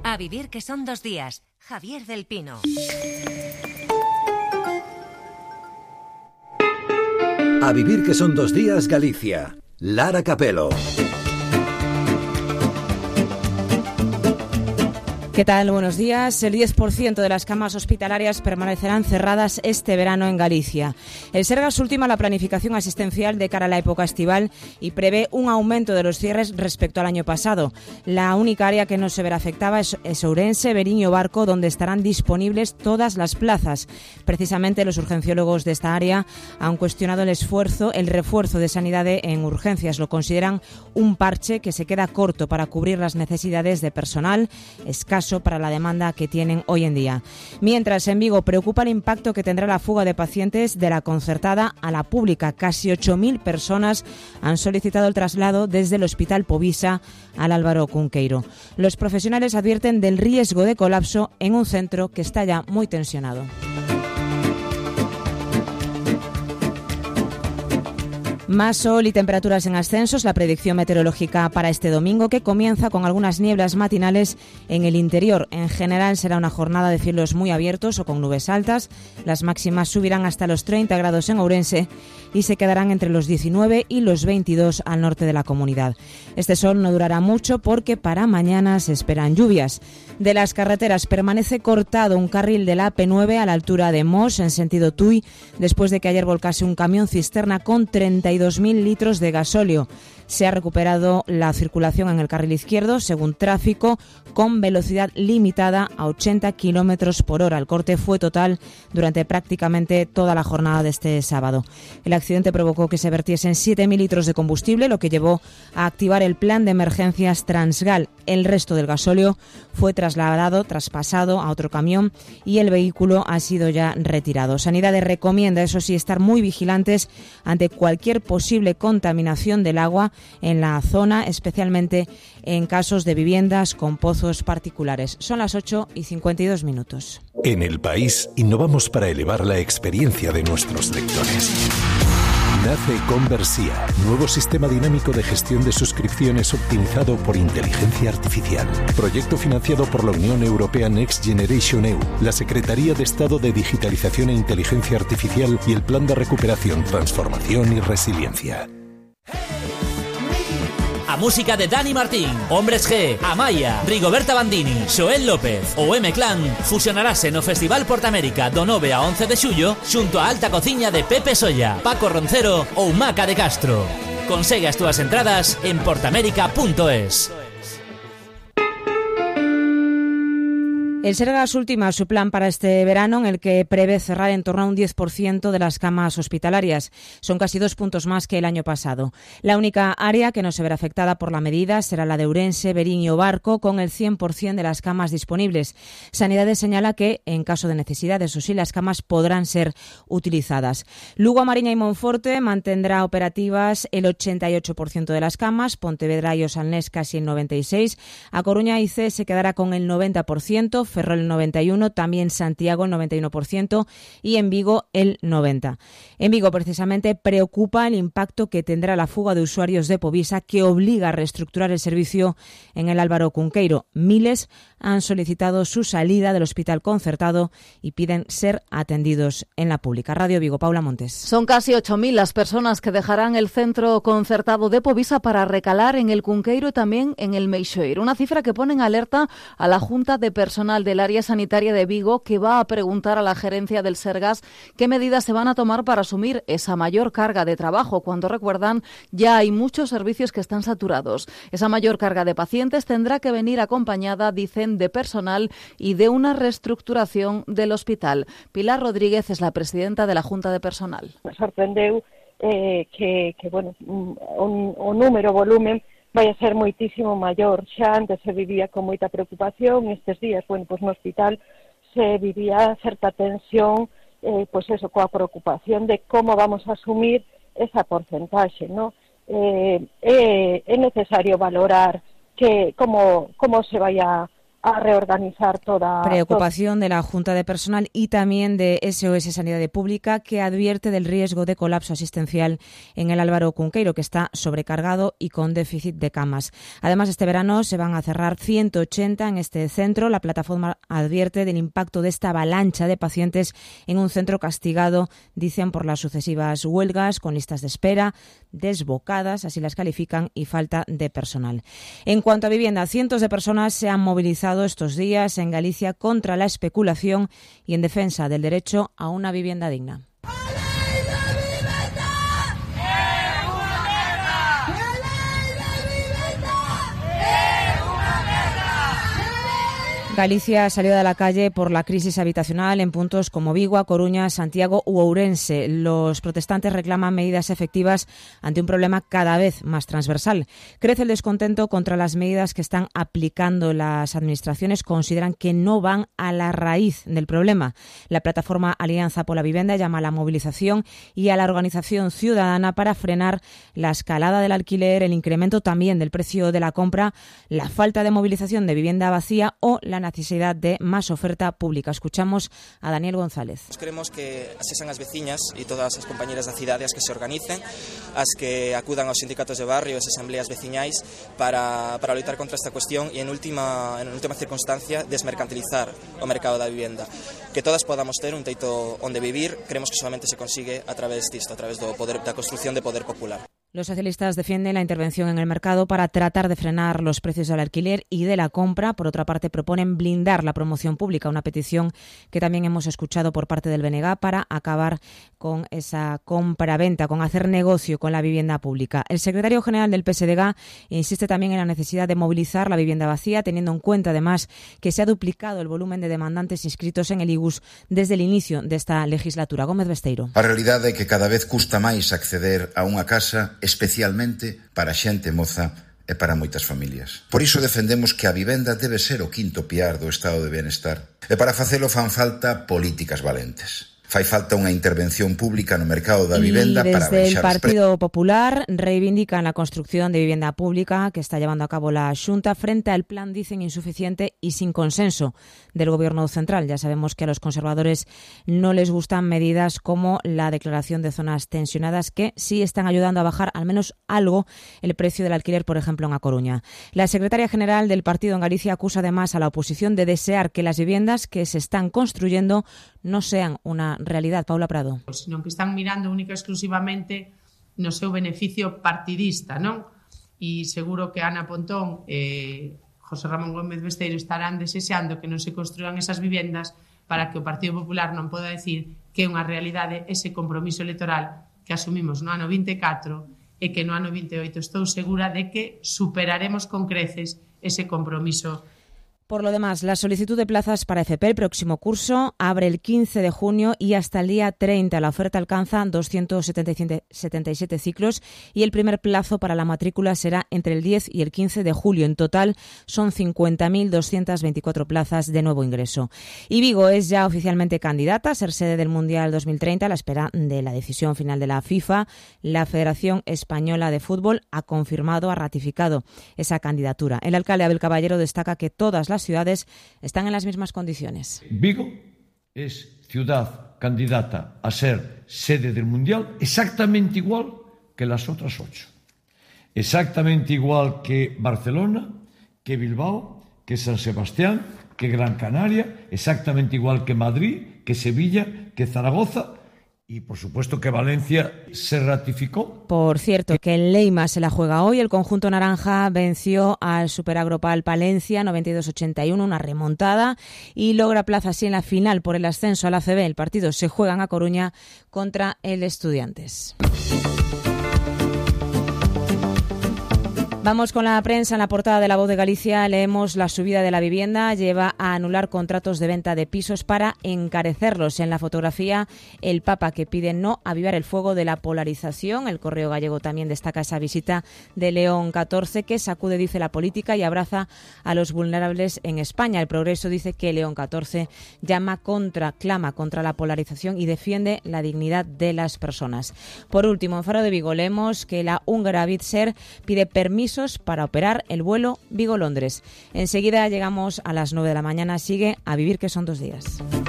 A vivir que son 2 días. Javier del Pino. A vivir que son 2 días, Galicia. Lara Capelo. ¿Qué tal? Buenos días. El 10% de las camas hospitalarias permanecerán cerradas este verano en Galicia. El Sergas ultima la planificación asistencial de cara a la época estival y prevé un aumento de los cierres respecto al año pasado. La única área que no se verá afectada es Ourense, Verín y O Barco, donde estarán disponibles todas las plazas. Precisamente los urgenciólogos de esta área han cuestionado el refuerzo de sanidade en urgencias. Lo consideran un parche que se queda corto para cubrir las necesidades de personal, escaso para la demanda que tienen hoy en día. Mientras, en Vigo preocupa el impacto que tendrá la fuga de pacientes de la concertada a la pública. Casi 8.000 personas han solicitado el traslado desde el Hospital Povisa al Álvaro Cunqueiro. Los profesionales advierten del riesgo de colapso en un centro que está ya muy tensionado. Más sol y temperaturas en ascensos, la predicción meteorológica para este domingo, que comienza con algunas nieblas matinales en el interior. En general será una jornada de cielos muy abiertos o con nubes altas. Las máximas subirán hasta los 30 grados en Ourense y se quedarán entre los 19 y los 22 al norte de la comunidad. Este sol no durará mucho porque para mañana se esperan lluvias. De las carreteras, permanece cortado un carril de la AP9 a la altura de Mos, en sentido Tui, después de que ayer volcase un camión cisterna con 32.000 litros de gasóleo. Se ha recuperado la circulación en el carril izquierdo, según tráfico, con velocidad limitada a 80 kilómetros por hora. El corte fue total durante prácticamente toda la jornada de este sábado. El accidente provocó que se vertiesen 7.000 litros de combustible, lo que llevó a activar el plan de emergencias Transgal. El resto del gasóleo fue traspasado a otro camión y el vehículo ha sido ya retirado. Sanidade recomienda, eso sí, estar muy vigilantes ante cualquier posible contaminación del agua en la zona, especialmente en casos de viviendas con pozos particulares. Son las 8:52. En El País innovamos para elevar la experiencia de nuestros lectores. Nace Conversia, nuevo sistema dinámico de gestión de suscripciones optimizado por inteligencia artificial. Proyecto financiado por la Unión Europea Next Generation EU, la Secretaría de Estado de Digitalización e Inteligencia Artificial y el Plan de Recuperación, Transformación y Resiliencia. A música de Dani Martín, Hombres G, Amaya, Rigoberta Bandini, Xoel López ou M-Clan fusionarase no Festival Portamérica do 9 a 11 de xullo xunto a Alta Cociña de Pepe Solla, Paco Roncero ou Maca de Castro. Consegue as túas entradas en portamérica.es. El Sergas ultima su plan para este verano, en el que prevé cerrar en torno a un 10% de las camas hospitalarias. Son casi 2 puntos más que el año pasado. La única área que no se verá afectada por la medida será la de Ourense, Verín y O Barco, con el 100% de las camas disponibles. Sanidade señala que, en caso de necesidad, eso sí, las camas podrán ser utilizadas. Lugo, A Mariña y Monforte mantendrá operativas el 88% de las camas, Pontevedra y Osalnés casi el 96%, A Coruña y C se quedará con el 90%, Ferrol el 91%, también Santiago el 91% y en Vigo el 90%. En Vigo, precisamente, preocupa el impacto que tendrá la fuga de usuarios de Povisa, que obliga a reestructurar el servicio en el Álvaro Cunqueiro. Miles han solicitado su salida del hospital concertado y piden ser atendidos en la pública. Radio Vigo, Paula Montes. Son casi 8.000 las personas que dejarán el centro concertado de Povisa para recalar en el Cunqueiro y también en el Meixoeiro. Una cifra que pone en alerta a la Junta de Personal del Área Sanitaria de Vigo, que va a preguntar a la gerencia del Sergas qué medidas se van a tomar para asumir esa mayor carga de trabajo, cuando, recuerdan, ya hay muchos servicios que están saturados. Esa mayor carga de pacientes tendrá que venir acompañada, dicen, de personal y de una reestructuración del hospital. Pilar Rodríguez es la presidenta de la Junta de Personal. Me sorprendeu que o número, o volumen, vai a ser moitísimo maior. Xa antes se vivía con moita preocupación, estes días, no hospital se vivía certa tensión, coa preocupación de como vamos a asumir esa porcentaxe, ¿no? É necesario valorar que como se vai a a reorganizar toda... Preocupación de la Junta de Personal y también de SOS Sanidad Pública, que advierte del riesgo de colapso asistencial en el Álvaro Cunqueiro, que está sobrecargado y con déficit de camas. Además, este verano se van a cerrar 180 en este centro. La plataforma advierte del impacto de esta avalancha de pacientes en un centro castigado, dicen, por las sucesivas huelgas, con listas de espera desbocadas, así las califican, y falta de personal. En cuanto a vivienda, cientos de personas se han movilizado estos días en Galicia contra la especulación y en defensa del derecho a una vivienda digna. Galicia salió de la calle por la crisis habitacional en puntos como Vigo, Coruña, Santiago u Ourense. Los protestantes reclaman medidas efectivas ante un problema cada vez más transversal. Crece el descontento contra las medidas que están aplicando las administraciones. Consideran que no van a la raíz del problema. La plataforma Alianza por la Vivienda llama a la movilización y a la organización ciudadana para frenar la escalada del alquiler, el incremento también del precio de la compra, la falta de movilización de vivienda vacía o la necesidad de más oferta pública. Escuchamos a Daniel González. Queremos que sexan as veciñas e todas as compañeras da cidade as que se organicen, as que acudan aos sindicatos de barrio, as asambleas veciñais para loitar contra esta cuestión e en última circunstancia desmercantilizar o mercado da vivenda. Que todas podamos ter un teito onde vivir, creemos que solamente se consigue a través disto, a través da construción de poder popular. Los socialistas defienden la intervención en el mercado para tratar de frenar los precios del alquiler y de la compra. Por otra parte, proponen blindar la promoción pública, una petición que también hemos escuchado por parte del BNG para acabar con esa compra-venta, con hacer negocio con la vivienda pública. El secretario general del PSDG insiste también en la necesidad de movilizar la vivienda vacía, teniendo en cuenta además que se ha duplicado el volumen de demandantes inscritos en el IGUS desde el inicio desta legislatura. Gómez Besteiro. A realidade é que cada vez custa máis acceder a unha casa, especialmente para xente moza e para moitas familias. Por iso defendemos que a vivenda debe ser o quinto piar do estado de benestar. E para facelo fan falta políticas valentes. Fai falta unha intervención pública no mercado da vivenda para baixar os precios. Desde el Partido Popular reivindican la construcción de vivienda pública que está llevando a cabo la Xunta frente al plan, dicen, insuficiente y sin consenso del Gobierno central. Ya sabemos que a los conservadores no les gustan medidas como la declaración de zonas tensionadas, que sí están ayudando a bajar al menos algo el precio del alquiler, por ejemplo, en A Coruña. La secretaria general del partido en Galicia acusa además a la oposición de desear que las viviendas que se están construyendo no sean una realidad. Paula Prado. Sino que están mirando única e exclusivamente no seu beneficio partidista, non? E seguro que Ana Pontón e José Ramón Gómez Besteiro estarán desexando que non se construan esas vivendas para que o Partido Popular non poda decir que é unha realidade ese compromiso electoral que asumimos no ano 24 e que no ano 28 estou segura de que superaremos con creces ese compromiso. Por lo demás, la solicitud de plazas para FP el próximo curso abre el 15 de junio y hasta el día 30. La oferta alcanza 277 ciclos y el primer plazo para la matrícula será entre el 10 y el 15 de julio. En total son 50.224 plazas de nuevo ingreso. Y Vigo es ya oficialmente candidata a ser sede del Mundial 2030 a la espera de la decisión final de la FIFA. La Federación Española de Fútbol ha ratificado esa candidatura. El alcalde Abel Caballero destaca que todas las ciudades están en las mismas condiciones. Vigo es ciudad candidata a ser sede del Mundial exactamente igual que las otras 8. Exactamente igual que Barcelona, que Bilbao, que San Sebastián, que Gran Canaria, exactamente igual que Madrid, que Sevilla, que Zaragoza. Y, por supuesto, que Valencia se ratificó. Por cierto, que en Leima se la juega hoy. El conjunto naranja venció al Superagropal Palencia 92-81, una remontada, y logra plaza así en la final por el ascenso a la ACB. El partido se juega en A Coruña contra el Estudiantes. Vamos con la prensa. En la portada de La Voz de Galicia leemos: la subida de la vivienda lleva a anular contratos de venta de pisos para encarecerlos. En la fotografía, el Papa que pide no avivar el fuego de la polarización. El Correo Gallego también destaca esa visita de León XIV, que sacude, dice, la política y abraza a los vulnerables en España. El Progreso dice que León XIV clama contra la polarización y defiende la dignidad de las personas. Por último, en Faro de Vigo leemos que la húngara Bitser pide permisos permisos para operar el vuelo Vigo-Londres. Enseguida llegamos a las 9 de la mañana. Sigue A Vivir que son 2 días.